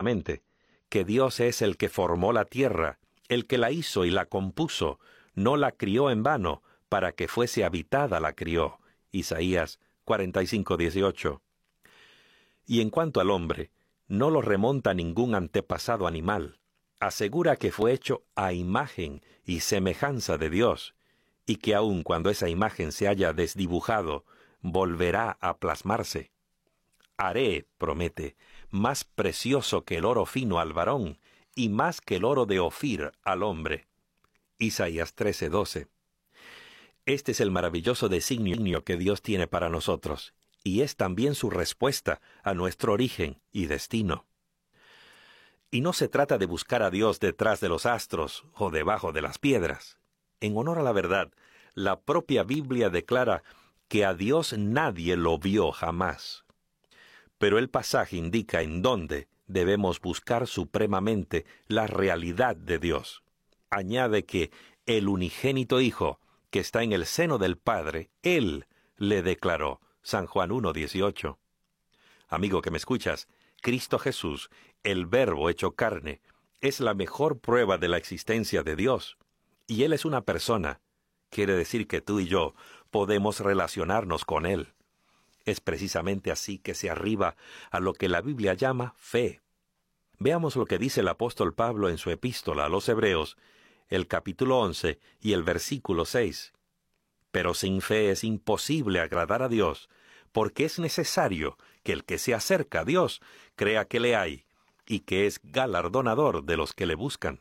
claramente que Dios es el que formó la tierra, el que la hizo y la compuso, no la crió en vano, para que fuese habitada la crió. Isaías 45:18. Y en cuanto al hombre, no lo remonta ningún antepasado animal. Asegura que fue hecho a imagen y semejanza de Dios, y que aun cuando esa imagen se haya desdibujado, volverá a plasmarse. Haré, promete, más precioso que el oro fino al varón, y más que el oro de Ofir al hombre. Isaías 13:12. Este es el maravilloso designio que Dios tiene para nosotros, y es también su respuesta a nuestro origen y destino. Y no se trata de buscar a Dios detrás de los astros o debajo de las piedras. En honor a la verdad, la propia Biblia declara que a Dios nadie lo vio jamás. Pero el pasaje indica en dónde debemos buscar supremamente la realidad de Dios. Añade que el unigénito Hijo, que está en el seno del Padre, Él le declaró. San Juan 1:18. Amigo que me escuchas, Cristo Jesús, el Verbo hecho carne, es la mejor prueba de la existencia de Dios. Y Él es una persona. Quiere decir que tú y yo podemos relacionarnos con Él. Es precisamente así que se arriba a lo que la Biblia llama fe. Veamos lo que dice el apóstol Pablo en su epístola a los Hebreos, el capítulo 11 y el versículo 6. Pero sin fe es imposible agradar a Dios, porque es necesario que el que se acerca a Dios crea que le hay, y que es galardonador de los que le buscan.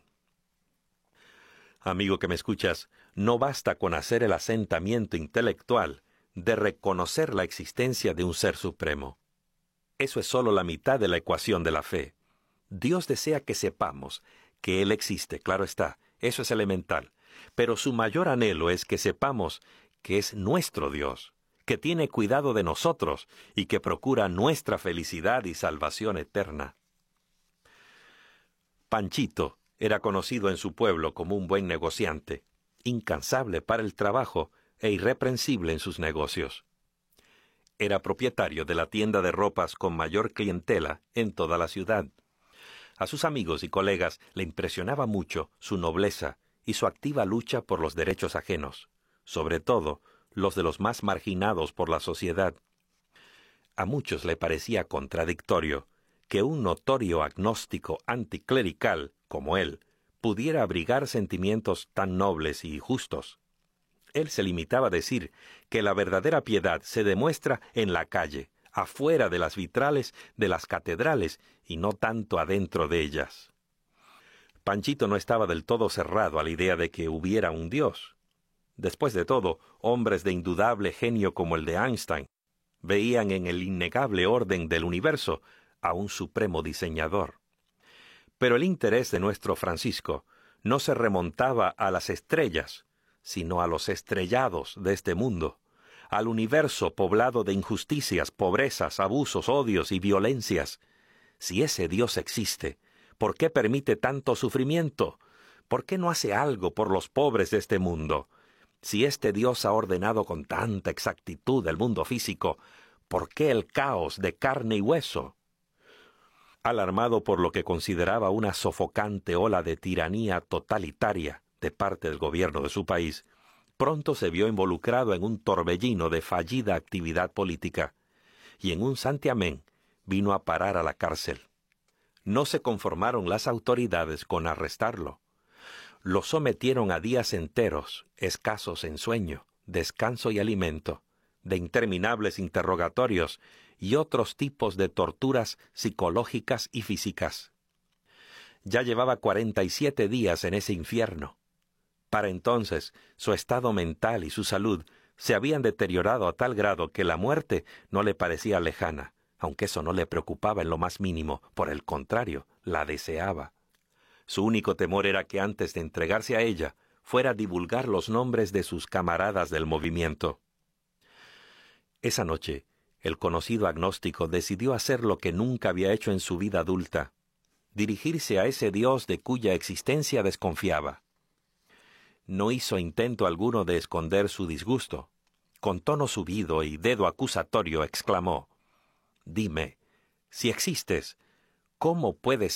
Amigo que me escuchas, no basta con hacer el asentamiento intelectual de reconocer la existencia de un ser supremo. Eso es solo la mitad de la ecuación de la fe. Dios desea que sepamos que Él existe, claro está, eso es elemental, pero su mayor anhelo es que sepamos que es nuestro Dios, que tiene cuidado de nosotros y que procura nuestra felicidad y salvación eterna. Panchito era conocido en su pueblo como un buen negociante, incansable para el trabajo e irreprensible en sus negocios. Era propietario de la tienda de ropas con mayor clientela en toda la ciudad. A sus amigos y colegas le impresionaba mucho su nobleza y su activa lucha por los derechos ajenos, sobre todo los de los más marginados por la sociedad. A muchos le parecía contradictorio que un notorio agnóstico anticlerical como él pudiera abrigar sentimientos tan nobles y justos. Él se limitaba a decir que la verdadera piedad se demuestra en la calle, afuera de las vitrales de las catedrales y no tanto adentro de ellas. Panchito no estaba del todo cerrado a la idea de que hubiera un Dios. Después de todo, hombres de indudable genio como el de Einstein veían en el innegable orden del universo a un supremo diseñador. Pero el interés de nuestro Francisco no se remontaba a las estrellas, sino a los estrellados de este mundo, al universo poblado de injusticias, pobrezas, abusos, odios y violencias. Si ese Dios existe, ¿por qué permite tanto sufrimiento? ¿Por qué no hace algo por los pobres de este mundo? Si este Dios ha ordenado con tanta exactitud el mundo físico, ¿por qué el caos de carne y hueso? Alarmado por lo que consideraba una sofocante ola de tiranía totalitaria de parte del gobierno de su país, pronto se vio involucrado en un torbellino de fallida actividad política, y en un santiamén vino a parar a la cárcel. No se conformaron las autoridades con arrestarlo. Lo sometieron a días enteros, escasos en sueño, descanso y alimento, de interminables interrogatorios y otros tipos de torturas psicológicas y físicas. Ya llevaba 47 días en ese infierno. Para entonces, su estado mental y su salud se habían deteriorado a tal grado que la muerte no le parecía lejana, aunque eso no le preocupaba en lo más mínimo, por el contrario, la deseaba. Su único temor era que antes de entregarse a ella, fuera a divulgar los nombres de sus camaradas del movimiento. Esa noche, el conocido agnóstico decidió hacer lo que nunca había hecho en su vida adulta, dirigirse a ese Dios de cuya existencia desconfiaba. No hizo intento alguno de esconder su disgusto. Con tono subido y dedo acusatorio exclamó: «Dime, si existes, ¿cómo puedes